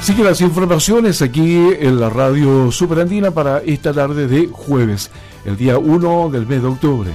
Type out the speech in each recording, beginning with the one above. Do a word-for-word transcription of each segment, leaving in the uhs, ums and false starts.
Siguen las informaciones aquí en la radio Superandina para esta tarde de jueves, el día uno del mes de octubre.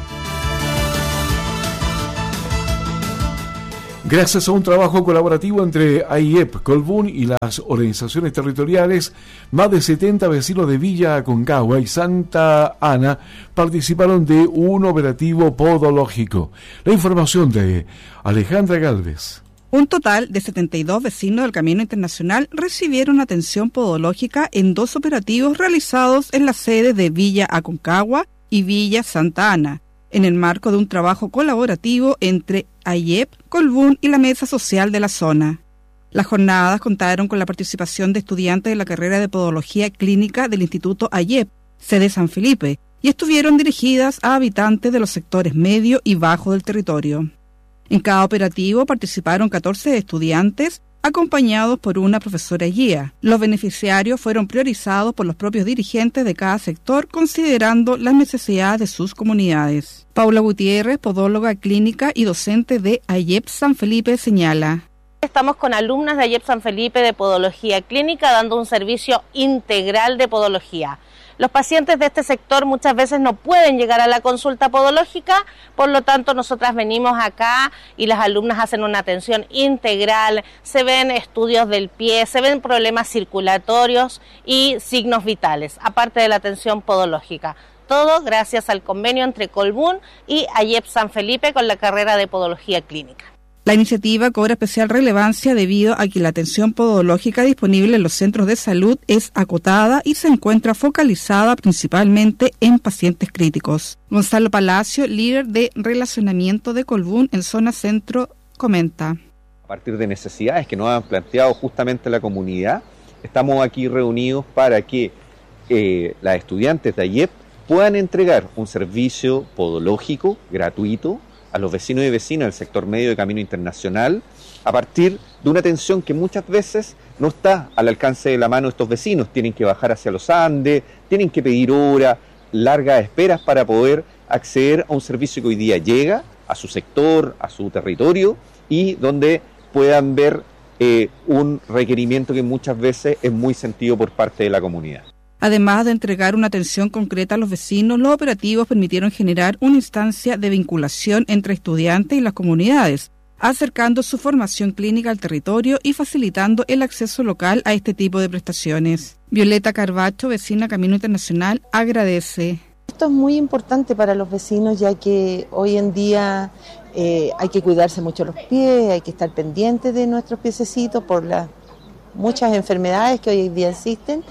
Gracias a un trabajo colaborativo entre A I E P, Colbún y las organizaciones territoriales, más de setenta vecinos de Villa Aconcagua y Santa Ana participaron de un operativo podológico. La información de Alejandra Gálvez. Un total de setenta y dos vecinos del Camino Internacional recibieron atención podológica en dos operativos realizados en las sedes de Villa Aconcagua y Villa Santa Ana, en el marco de un trabajo colaborativo entre A I E P, Colbún y la Mesa Social de la zona. Las jornadas contaron con la participación de estudiantes de la carrera de Podología Clínica del Instituto A I E P, sede San Felipe, y estuvieron dirigidas a habitantes de los sectores medio y bajo del territorio. En cada operativo participaron catorce estudiantes, acompañados por una profesora guía. Los beneficiarios fueron priorizados por los propios dirigentes de cada sector, considerando las necesidades de sus comunidades. Paula Gutiérrez, podóloga clínica y docente de A I E P San Felipe, señala: Estamos con alumnas de A I E P San Felipe de Podología Clínica dando un servicio integral de podología. Los pacientes de este sector muchas veces no pueden llegar a la consulta podológica, por lo tanto nosotras venimos acá y las alumnas hacen una atención integral, se ven estudios del pie, se ven problemas circulatorios y signos vitales, aparte de la atención podológica. Todo gracias al convenio entre Colbún y A I E P San Felipe con la carrera de Podología Clínica. La iniciativa cobra especial relevancia debido a que la atención podológica disponible en los centros de salud es acotada y se encuentra focalizada principalmente en pacientes críticos. Gonzalo Palacio, líder de relacionamiento de Colbún en zona centro, comenta: A partir de necesidades que nos han planteado justamente la comunidad, estamos aquí reunidos para que eh, las estudiantes de A I E P puedan entregar un servicio podológico gratuito a los vecinos y vecinas del sector medio de Camino Internacional, a partir de una atención que muchas veces no está al alcance de la mano de estos vecinos. Tienen que bajar hacia los Andes, tienen que pedir horas, largas esperas para poder acceder a un servicio que hoy día llega a su sector, a su territorio, y donde puedan ver eh, un requerimiento que muchas veces es muy sentido por parte de la comunidad. Además de entregar una atención concreta a los vecinos, los operativos permitieron generar una instancia de vinculación entre estudiantes y las comunidades, acercando su formación clínica al territorio y facilitando el acceso local a este tipo de prestaciones. Violeta Carbacho, vecina Camino Internacional, agradece. Esto es muy importante para los vecinos, ya que hoy en día eh, hay que cuidarse mucho los pies, hay que estar pendientes de nuestros piececitos por las muchas enfermedades que hoy en día existen.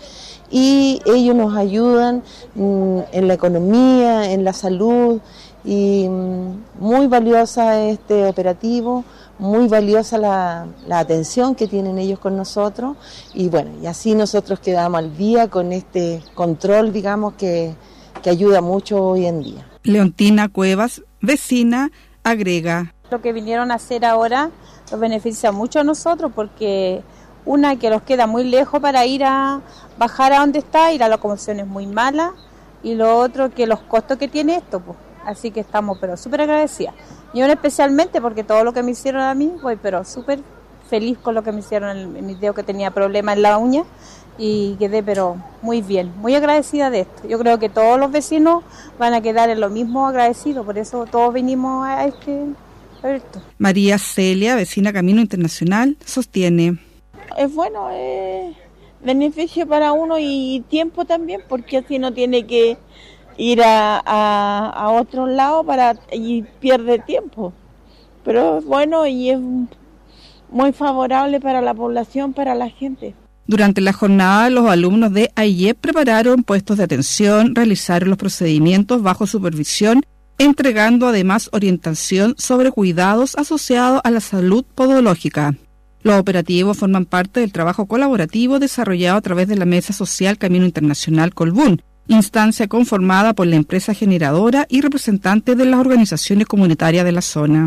Y ellos nos ayudan mmm, en la economía, en la salud, y mmm, muy valiosa este operativo, muy valiosa la, la atención que tienen ellos con nosotros, y bueno, y así nosotros quedamos al día con este control, digamos, que, que ayuda mucho hoy en día. Leontina Cuevas, vecina, agrega: Lo que vinieron a hacer ahora nos beneficia mucho a nosotros porque una, que los queda muy lejos para ir a bajar a donde está y la locomoción es muy mala, y lo otro, que los costos que tiene esto, pues. Así que estamos pero súper agradecidas. Yo especialmente porque todo lo que me hicieron a mí, voy pero súper feliz con lo que me hicieron en, en mi dedo, que tenía problemas en la uña, y quedé pero muy bien, muy agradecida de esto. Yo creo que todos los vecinos van a quedar en lo mismo agradecidos, por eso todos vinimos a este evento. María Celia, vecina Camino Internacional, sostiene: Es bueno, es beneficio para uno y tiempo también, porque así no tiene que ir a, a, a otro lado para, y pierde tiempo. Pero es bueno y es muy favorable para la población, para la gente. Durante la jornada, los alumnos de A I E P prepararon puestos de atención, realizaron los procedimientos bajo supervisión, entregando además orientación sobre cuidados asociados a la salud podológica. Los operativos forman parte del trabajo colaborativo desarrollado a través de la Mesa Social Camino Internacional Colbún, instancia conformada por la empresa generadora y representantes de las organizaciones comunitarias de la zona.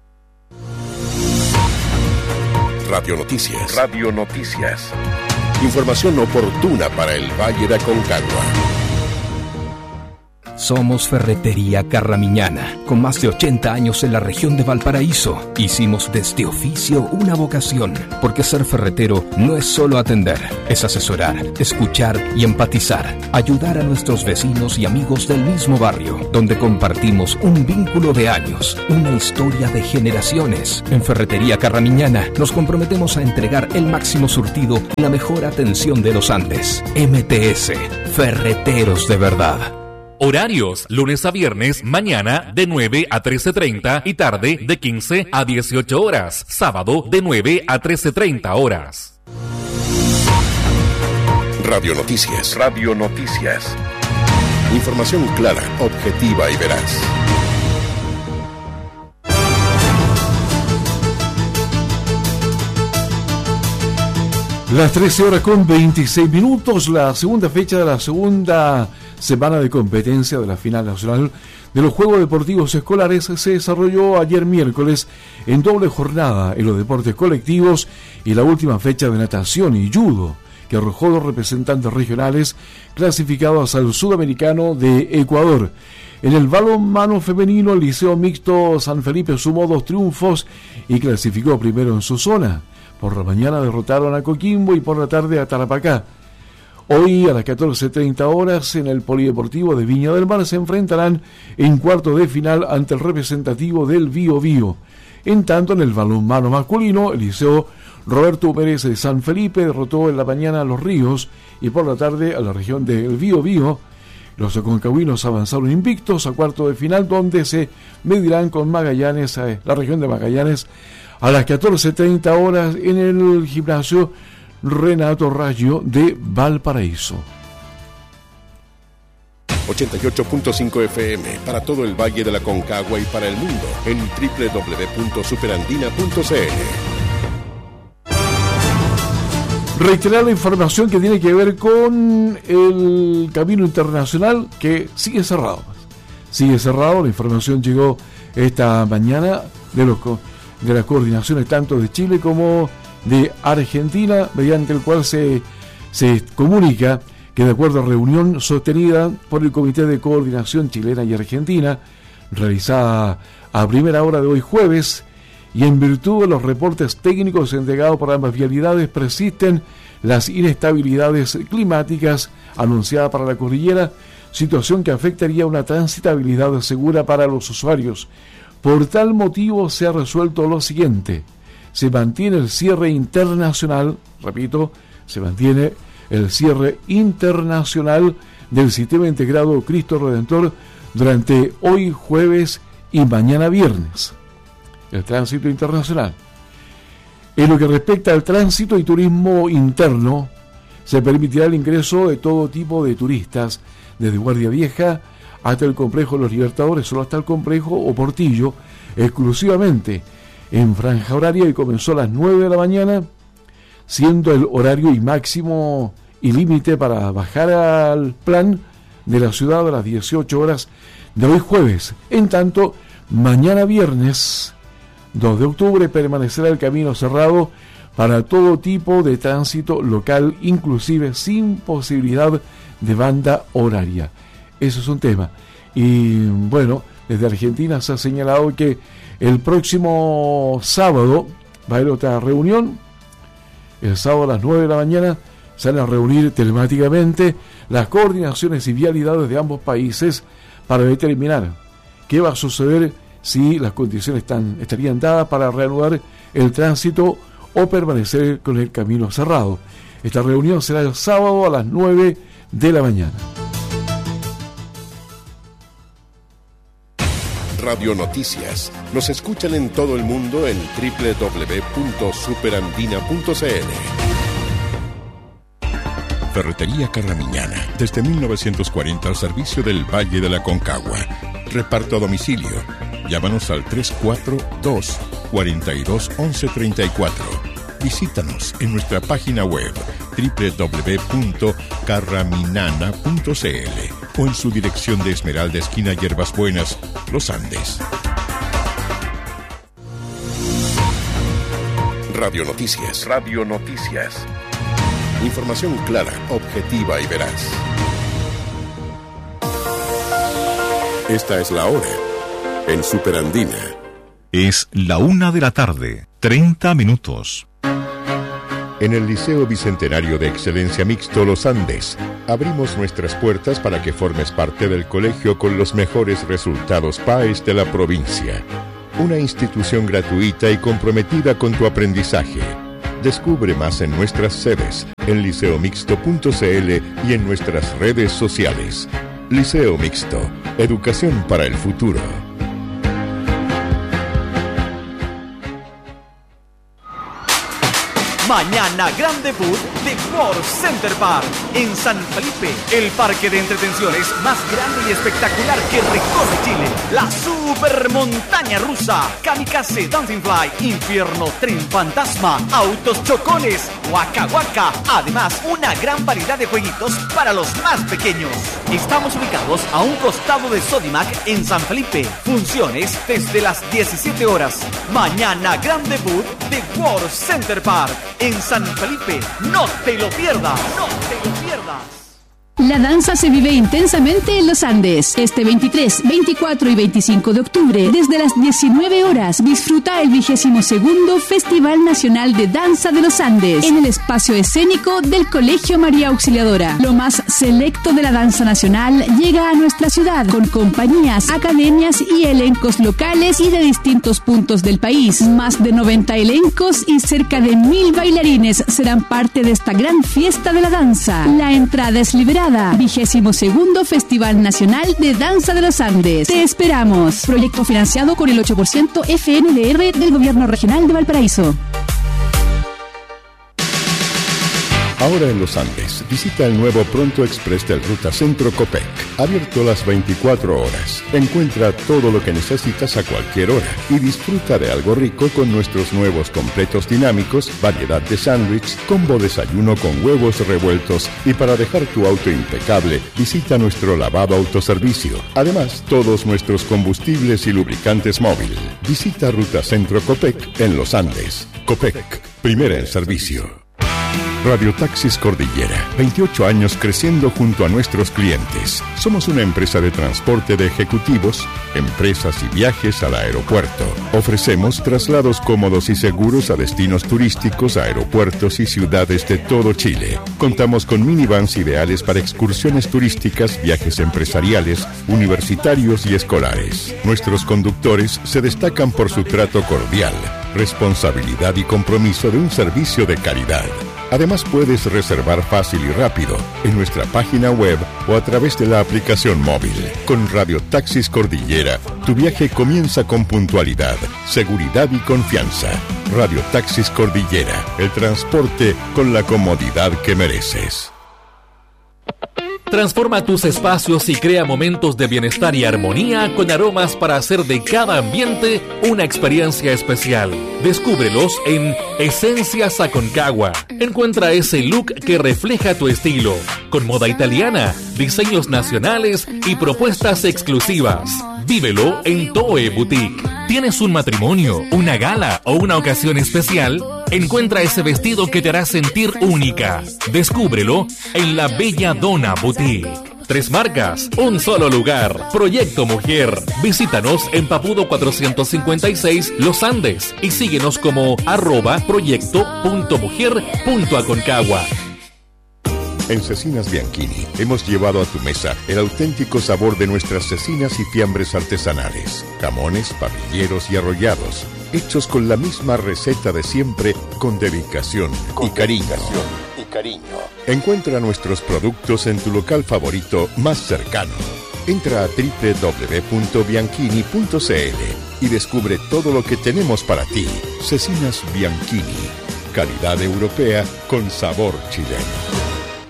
Radio Noticias. Radio Noticias. Información oportuna para el Valle de Aconcagua. Somos Ferretería Carramiñana, con más de ochenta años en la región de Valparaíso. Hicimos de este oficio una vocación, porque ser ferretero no es solo atender, es asesorar, escuchar y empatizar, ayudar a nuestros vecinos y amigos del mismo barrio, donde compartimos un vínculo de años, una historia de generaciones. En Ferretería Carramiñana nos comprometemos a entregar el máximo surtido y la mejor atención de los Andes. M T S, Ferreteros de verdad. Horarios, lunes a viernes, mañana de nueve a trece treinta y tarde de quince a dieciocho horas. Sábado de nueve a trece treinta horas. Radio Noticias. Radio Noticias. Información clara, objetiva y veraz. Las trece horas con veintiséis minutos, la segunda fecha de la segunda semana de competencia de la final nacional de los Juegos Deportivos Escolares se desarrolló ayer miércoles en doble jornada en los deportes colectivos y la última fecha de natación y judo, que arrojó dos representantes regionales clasificados al Sudamericano de Ecuador. En el balonmano femenino, el Liceo Mixto San Felipe sumó dos triunfos y clasificó primero en su zona. Por la mañana derrotaron a Coquimbo y por la tarde a Tarapacá. Hoy a las catorce treinta horas en el Polideportivo de Viña del Mar se enfrentarán en cuarto de final ante el representativo del Bío Bío. En tanto, en el balonmano masculino, el Liceo Roberto Pérez de San Felipe derrotó en la mañana a Los Ríos y por la tarde a la región del Bío Bío. Los aconcagüinos avanzaron invictos a cuarto de final, donde se medirán con Magallanes, la región de Magallanes, a las catorce treinta horas en el gimnasio Renato Raggio de Valparaíso. ochenta y ocho punto cinco F M para todo el Valle de la Concagua y para el mundo en doble u doble u doble u punto superandina punto c l. Reiterar la información que tiene que ver con el camino internacional que sigue cerrado. Sigue cerrado, la información llegó esta mañana de los de las coordinaciones tanto de Chile como de Argentina, mediante el cual se, se comunica que de acuerdo a reunión sostenida por el Comité de Coordinación Chilena y Argentina, realizada a primera hora de hoy jueves, y en virtud de los reportes técnicos entregados por ambas vialidades, persisten las inestabilidades climáticas anunciadas para la cordillera, situación que afectaría una transitabilidad segura para los usuarios. Por tal motivo se ha resuelto lo siguiente: se mantiene el cierre internacional, repito, se mantiene el cierre internacional del Sistema Integrado Cristo Redentor durante hoy jueves y mañana viernes. El tránsito internacional. En lo que respecta al tránsito y turismo interno, se permitirá el ingreso de todo tipo de turistas, desde Guardia Vieja hasta el complejo de los Libertadores, solo hasta el complejo o Portillo, exclusivamente en franja horaria, y comenzó a las nueve de la mañana, siendo el horario y máximo y límite para bajar al plan de la ciudad a las dieciocho horas de hoy jueves. En tanto, mañana viernes dos de octubre permanecerá el camino cerrado para todo tipo de tránsito local, inclusive sin posibilidad de banda horaria. Eso es un tema. Y bueno, desde Argentina se ha señalado que el próximo sábado va a haber otra reunión. El sábado a las nueve de la mañana se van a reunir telemáticamente las coordinaciones y vialidades de ambos países para determinar qué va a suceder, si las condiciones están, estarían dadas para reanudar el tránsito o permanecer con el camino cerrado. Esta reunión será el sábado a las nueve de la mañana. Radio Noticias. Nos escuchan en todo el mundo en doble u doble u doble u punto superandina punto c l. Ferretería Carramiñana, desde mil novecientos cuarenta al servicio del Valle de la Concagua. Reparto a domicilio. Llámanos al tres cuatro dos, cuatro dos, once treinta y cuatro. Visítanos en nuestra página web doble u doble u doble u punto carraminana punto c l o en su dirección de Esmeralda, esquina Hierbas Buenas, Los Andes. Radio Noticias. Radio Noticias. Información clara, objetiva y veraz. Esta es la hora en Superandina. Es la una de la tarde, treinta minutos. En el Liceo Bicentenario de Excelencia Mixto Los Andes, abrimos nuestras puertas para que formes parte del colegio con los mejores resultados P A E S de la provincia. Una institución gratuita y comprometida con tu aprendizaje. Descubre más en nuestras sedes, en liceo mixto punto c l y en nuestras redes sociales. Liceo Mixto, educación para el futuro. Mañana gran debut de World Center Park en San Felipe, el parque de entretenciones más grande y espectacular que recorre Chile. La super montaña rusa, Kamikaze Dancing Fly, Infierno Tren Fantasma, Autos Chocones, Waka Waka. Además, una gran variedad de jueguitos para los más pequeños. Estamos ubicados a un costado de Sodimac en San Felipe. Funciones desde las diecisiete horas. Mañana gran debut de World Center Park en San Felipe. No te lo pierdas, no te lo pierdas. La danza se vive intensamente en los Andes. Este veintitrés, veinticuatro y veinticinco de octubre, desde las diecinueve horas, disfruta el vigésimo segundo Festival Nacional de Danza de los Andes en el espacio escénico del Colegio María Auxiliadora. Lo más selecto de la danza nacional llega a nuestra ciudad con compañías, academias y elencos locales y de distintos puntos del país. Más de noventa elencos y cerca de mil bailarines serán parte de esta gran fiesta de la danza. La entrada es liberada. Vigésimo segundo Festival Nacional de Danza de los Andes. Te esperamos. Proyecto financiado con el ocho por ciento F N D R del Gobierno Regional de Valparaíso. Ahora en Los Andes, visita el nuevo Pronto Express del Ruta Centro Copec, abierto las veinticuatro horas. Encuentra todo lo que necesitas a cualquier hora y disfruta de algo rico con nuestros nuevos completos dinámicos, variedad de sándwich, combo desayuno con huevos revueltos y para dejar tu auto impecable, visita nuestro lavado autoservicio. Además, todos nuestros combustibles y lubricantes móvil. Visita Ruta Centro Copec en Los Andes. Copec, primera en servicio. Radio Taxis Cordillera, veintiocho años creciendo junto a nuestros clientes. Somos una empresa de transporte de ejecutivos, empresas y viajes al aeropuerto. Ofrecemos traslados cómodos y seguros a destinos turísticos, aeropuertos y ciudades de todo Chile. Contamos con minivans ideales para excursiones turísticas, viajes empresariales, universitarios y escolares. Nuestros conductores se destacan por su trato cordial, responsabilidad y compromiso de un servicio de calidad. Además, puedes reservar fácil y rápido en nuestra página web o a través de la aplicación móvil. Con Radio Taxis Cordillera, tu viaje comienza con puntualidad, seguridad y confianza. Radio Taxis Cordillera, el transporte con la comodidad que mereces. Transforma tus espacios y crea momentos de bienestar y armonía con aromas para hacer de cada ambiente una experiencia especial. Descúbrelos en Esencias Aconcagua. Encuentra ese look que refleja tu estilo, con moda italiana, diseños nacionales y propuestas exclusivas. Vívelo en Toe Boutique. ¿Tienes un matrimonio, una gala o una ocasión especial? Encuentra ese vestido que te hará sentir única. Descúbrelo en la Bella Donna Boutique. Tres marcas, un solo lugar. Proyecto Mujer. Visítanos en Papudo cuatrocientos cincuenta y seis Los Andes y síguenos como arroba proyecto punto mujer punto aconcagua. En Cecinas Bianchini hemos llevado a tu mesa el auténtico sabor de nuestras cecinas y fiambres artesanales, jamones, papilleros y arrollados, hechos con la misma receta de siempre, con dedicación con y cariño. Dedicación y cariño. Encuentra nuestros productos en tu local favorito más cercano. Entra a doble u doble u doble u punto bianchini punto c l y descubre todo lo que tenemos para ti. Cecinas Bianchini, calidad europea con sabor chileno.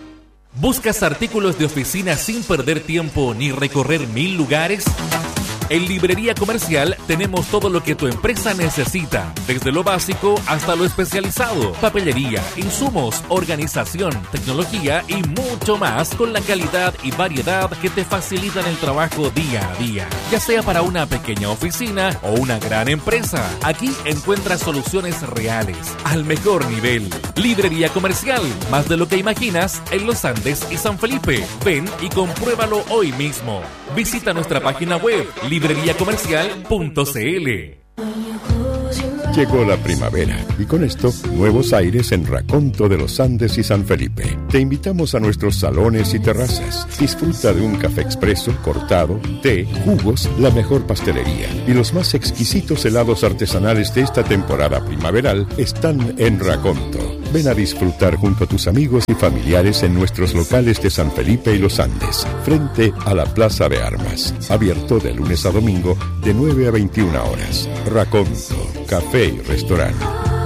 ¿Buscas artículos de oficina sin perder tiempo ni recorrer mil lugares? En Librería Comercial tenemos todo lo que tu empresa necesita, desde lo básico hasta lo especializado, papelería, insumos, organización, tecnología y mucho más con la calidad y variedad que te facilitan el trabajo día a día. Ya sea para una pequeña oficina o una gran empresa, aquí encuentras soluciones reales, al mejor nivel. Librería Comercial, más de lo que imaginas en Los Andes y San Felipe. Ven y compruébalo hoy mismo. Visita nuestra página web librería comercial punto c l. Llegó la primavera y con esto nuevos aires en Raconto de los Andes y San Felipe. Te invitamos a nuestros salones y terrazas. Disfruta de un café expreso, cortado, té, jugos, la mejor pastelería y los más exquisitos helados artesanales de esta temporada primaveral están en Raconto. Ven a disfrutar junto a tus amigos y familiares en nuestros locales de San Felipe y Los Andes, frente a la Plaza de Armas. Abierto de lunes a domingo de nueve a veintiuna horas. Raconto, café y restaurante.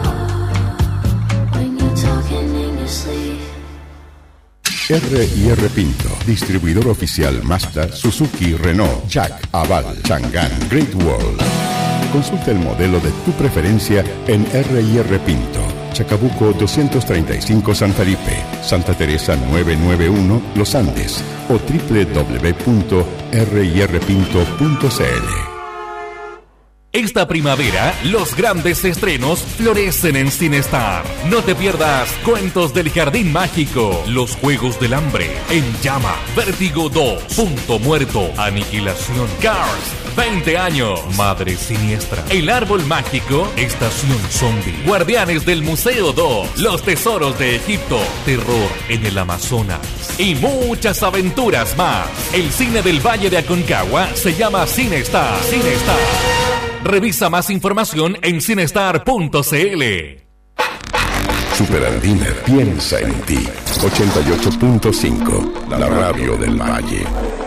R y R Pinto, distribuidor oficial Mazda, Suzuki, Renault, Jack, Aval, Chang'an, Great Wall. Consulta el modelo de tu preferencia en R y R Pinto. Chacabuco doscientos treinta y cinco San Felipe, Santa Teresa novecientos noventa y uno Los Andes o doble u doble u doble u punto r i r pinto punto c l. Esta primavera, los grandes estrenos florecen en Cinestar. No te pierdas Cuentos del Jardín Mágico, Los Juegos del Hambre, En Llama, Vértigo dos, Punto Muerto, Aniquilación, Cars, veinte años, Madre Siniestra, El Árbol Mágico, Estación Zombie, Guardianes del Museo dos, Los Tesoros de Egipto, Terror en el Amazonas y muchas aventuras más. El cine del Valle de Aconcagua se llama Cinestar. Cinestar. Revisa más información en cinestar punto c l. Super Andina piensa en ti. ochenta y ocho punto cinco, la radio del Valle.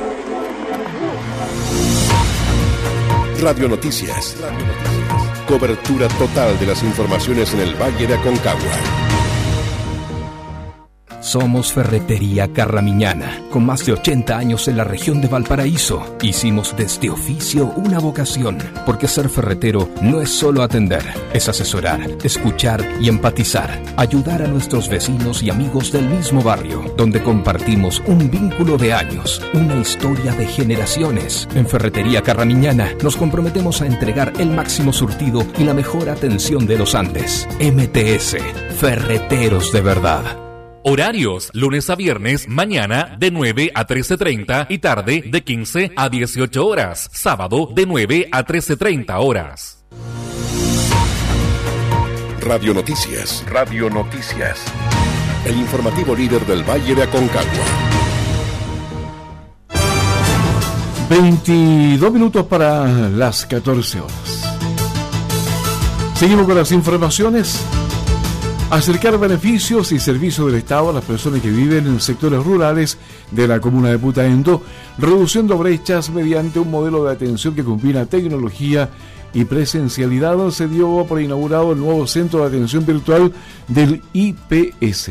Radio Noticias. Cobertura total de las informaciones en el Valle de Aconcagua. Somos Ferretería Carramiñana, con más de ochenta años en la región de Valparaíso. Hicimos de este oficio una vocación, porque ser ferretero no es solo atender, es asesorar, escuchar y empatizar, ayudar a nuestros vecinos y amigos del mismo barrio, donde compartimos un vínculo de años, una historia de generaciones. En Ferretería Carramiñana nos comprometemos a entregar el máximo surtido y la mejor atención de los Andes. M T S, Ferreteros de Verdad. Horarios, lunes a viernes, mañana de nueve a trece treinta y tarde de quince a dieciocho horas. Sábado de nueve a trece treinta horas. Radio Noticias. Radio Noticias. El informativo líder del Valle de Aconcagua. veintidós minutos para las catorce horas. Seguimos con las informaciones. Acercar beneficios y servicios del Estado a las personas que viven en sectores rurales de la comuna de Putaendo, reduciendo brechas mediante un modelo de atención que combina tecnología y presencialidad, se dio por inaugurado el nuevo Centro de Atención Virtual del I P S.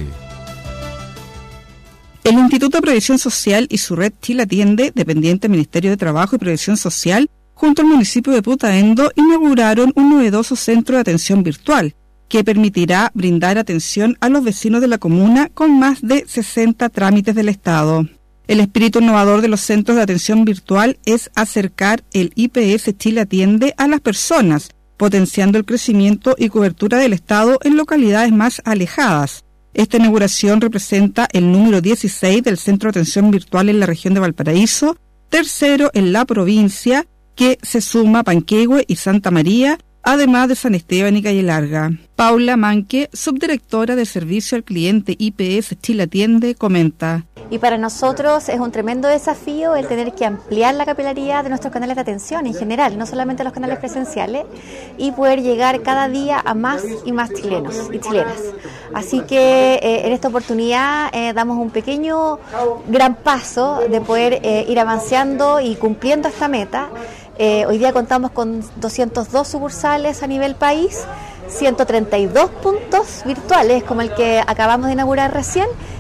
El Instituto de Previsión Social y su red Chile Atiende, dependiente del Ministerio de Trabajo y Previsión Social, junto al municipio de Putaendo, inauguraron un novedoso centro de atención virtual, que permitirá brindar atención a los vecinos de la comuna con más de sesenta trámites del Estado. El espíritu innovador de los centros de atención virtual es acercar el I P S Chile Atiende a las personas, potenciando el crecimiento y cobertura del Estado en localidades más alejadas. Esta inauguración representa el número dieciséis del Centro de Atención Virtual en la región de Valparaíso, tercero en la provincia, que se suma a Panquehue y Santa María, además de San Esteban y Calle Larga. Paula Manque, subdirectora del Servicio al Cliente I P S Chile Atiende, comenta. Y para nosotros es un tremendo desafío el tener que ampliar la capilaridad de nuestros canales de atención en general, no solamente los canales presenciales, y poder llegar cada día a más y más chilenos y chilenas. Así que eh, en esta oportunidad eh, damos un pequeño gran paso de poder eh, ir avanzando y cumpliendo esta meta. Eh, hoy día contamos con doscientas dos sucursales a nivel país, ciento treinta y dos puntos virtuales como el que acabamos de inaugurar recién,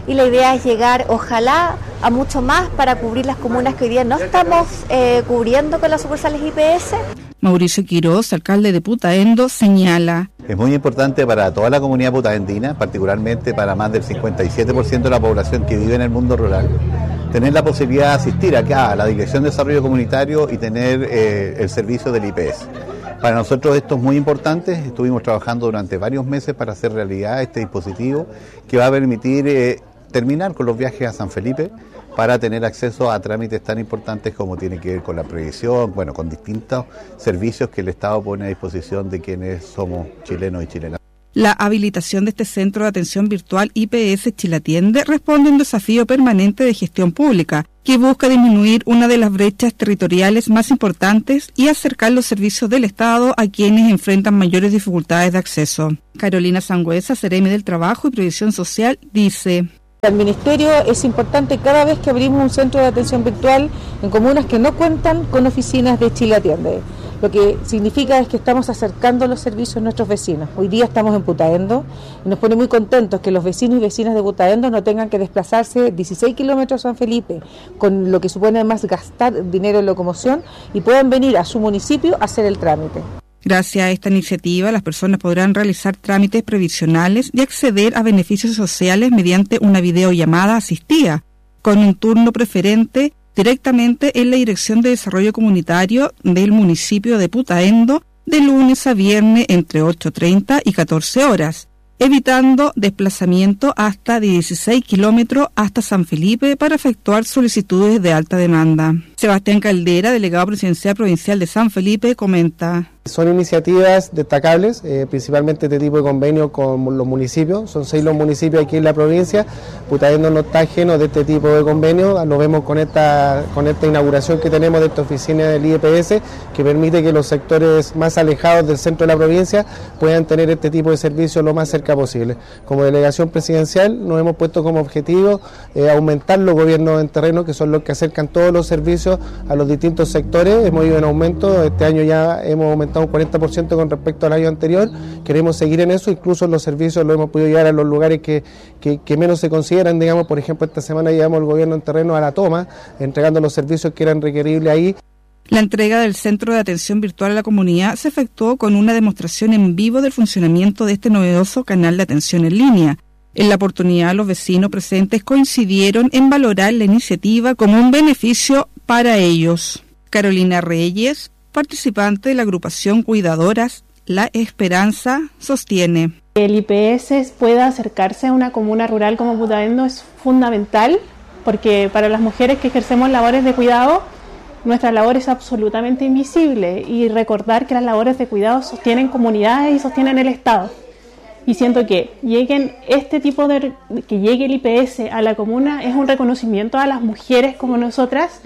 y la idea es llegar, ojalá, a mucho más para cubrir las comunas que hoy día no estamos eh, cubriendo con las sucursales I P S. Mauricio Quiroz, alcalde de Putaendo, señala: es muy importante para toda la comunidad putaendina, particularmente para más del cincuenta y siete por ciento de la población que vive en el mundo rural, tener la posibilidad de asistir acá a la Dirección de Desarrollo Comunitario y tener eh, el servicio del I P S. Para nosotros esto es muy importante, estuvimos trabajando durante varios meses para hacer realidad este dispositivo que va a permitir eh, terminar con los viajes a San Felipe para tener acceso a trámites tan importantes como tiene que ver con la previsión, bueno, con distintos servicios que el Estado pone a disposición de quienes somos chilenos y chilenas. La habilitación de este centro de atención virtual I P S Chile Atiende responde a un desafío permanente de gestión pública que busca disminuir una de las brechas territoriales más importantes y acercar los servicios del Estado a quienes enfrentan mayores dificultades de acceso. Carolina Sangüesa, Seremi del Trabajo y Previsión Social, dice: al Ministerio es importante cada vez que abrimos un centro de atención virtual en comunas que no cuentan con oficinas de Chile Atiende. Lo que significa es que estamos acercando los servicios a nuestros vecinos. Hoy día estamos en Putaendo y nos pone muy contentos que los vecinos y vecinas de Putaendo no tengan que desplazarse dieciséis kilómetros a San Felipe, con lo que supone además gastar dinero en locomoción, y puedan venir a su municipio a hacer el trámite. Gracias a esta iniciativa, las personas podrán realizar trámites previsionales y acceder a beneficios sociales mediante una videollamada asistida, con un turno preferente directamente en la Dirección de Desarrollo Comunitario del municipio de Putaendo de lunes a viernes entre ocho treinta y catorce horas, evitando desplazamiento hasta dieciséis kilómetros hasta San Felipe para efectuar solicitudes de alta demanda. Sebastián Caldera, delegado presidencial provincial de San Felipe, comenta: son iniciativas destacables, eh, principalmente este tipo de convenio con los municipios. Son seis los municipios aquí en la provincia. Putaendo no está ajeno de este tipo de convenio. Lo vemos con esta con esta inauguración que tenemos de esta oficina del I P S, que permite que los sectores más alejados del centro de la provincia puedan tener este tipo de servicios lo más cerca posible. Como delegación presidencial nos hemos puesto como objetivo eh, aumentar los gobiernos en terreno, que son los que acercan todos los servicios a los distintos sectores. Hemos ido en aumento, este año ya hemos aumentado un cuarenta por ciento con respecto al año anterior. Queremos seguir en eso, incluso los servicios lo hemos podido llevar a los lugares que, que, que menos se consideran, digamos. Por ejemplo, esta semana llevamos el gobierno en terreno a La Toma, entregando los servicios que eran requeribles ahí. La entrega del Centro de Atención Virtual a la Comunidad se efectuó con una demostración en vivo del funcionamiento de este novedoso canal de atención en línea. En la oportunidad, los vecinos presentes coincidieron en valorar la iniciativa como un beneficio para ellos. Carolina Reyes, participante de la agrupación Cuidadoras La Esperanza, sostiene: el I P S pueda acercarse a una comuna rural como Putaendo es fundamental, porque para las mujeres que ejercemos labores de cuidado, nuestra labor es absolutamente invisible, y recordar que las labores de cuidado sostienen comunidades y sostienen el Estado. Y siento que lleguen este tipo de que llegue el I P S a la comuna es un reconocimiento a las mujeres como nosotras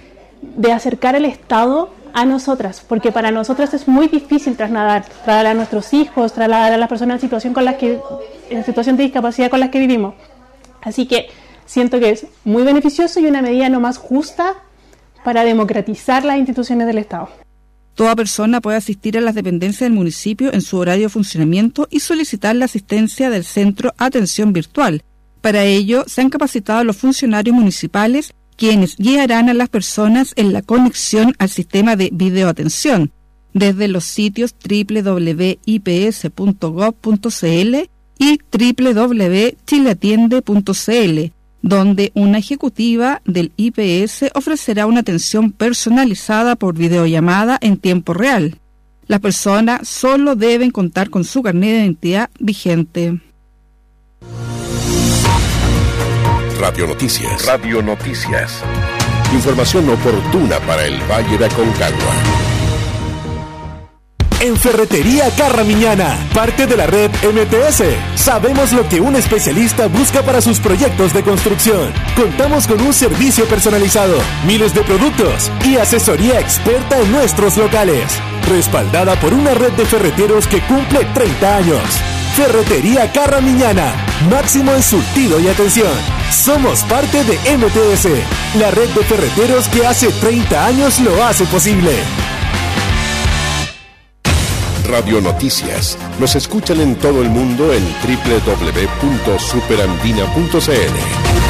de acercar el Estado a nosotras, porque para nosotras es muy difícil trasladar, trasladar a nuestros hijos, trasladar a las personas en situación con las que en situación de discapacidad con las que vivimos. Así que siento que es muy beneficioso y una medida no más justa para democratizar las instituciones del Estado. Toda persona puede asistir a las dependencias del municipio en su horario de funcionamiento y solicitar la asistencia del Centro Atención Virtual. Para ello, se han capacitado los funcionarios municipales, quienes guiarán a las personas en la conexión al sistema de videoatención, desde los sitios doble u doble u doble u punto i p s punto gov punto c l y doble u doble u doble u punto chile atiende punto c l, donde una ejecutiva del I P S ofrecerá una atención personalizada por videollamada en tiempo real. Las personas solo deben contar con su carnet de identidad vigente. Radio Noticias. Radio Noticias. Información oportuna para el Valle de Aconcagua. En Ferretería Carramiñana, parte de la red M T S, sabemos lo que un especialista busca para sus proyectos de construcción. Contamos con un servicio personalizado, miles de productos y asesoría experta en nuestros locales, respaldada por una red de ferreteros que cumple treinta años. Ferretería Carramiñana, máximo en surtido y atención. Somos parte de M T S, la red de ferreteros que hace treinta años lo hace posible. Radio Noticias. Nos escuchan en todo el mundo en doble u doble u doble u punto superandina punto c l.